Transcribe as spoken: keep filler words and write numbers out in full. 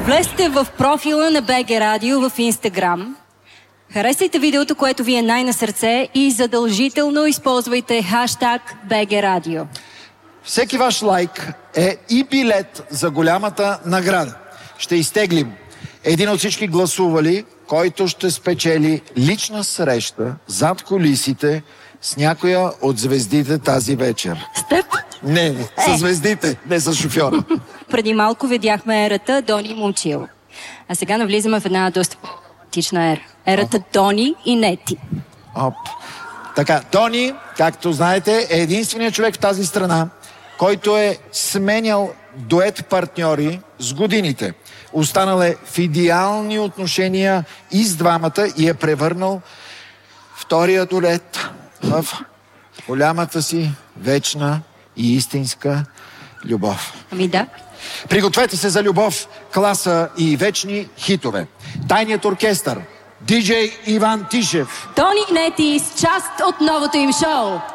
Влезте в профила на БГ Радио в Инстаграм. Харесайте видеото, което ви е най-на сърце и задължително използвайте хаштаг БГ Радио. Всеки ваш лайк е и билет за голямата награда. Ще изтеглим един от всички гласували, който ще спечели лична среща зад кулисите с някоя от звездите тази вечер. С теб? Не, не, с Е. звездите, не с шофьора. Преди малко видяхме ерата Дони Момчил. А сега навлизаме в една доста по-тична ера. Ерата Дони и Нети. Оп. Така, Дони, както знаете, е единственият човек в тази страна, който е сменял дует партньори с годините. Останал е в идеални отношения и с двамата и е превърнал втория дует в голямата си вечна и истинска любов. Ами да. Пригответе се за любов, класа и вечни хитове. Тайният оркестър, диджей Иван Тишев. Дони и Нети с част от новото им шоу.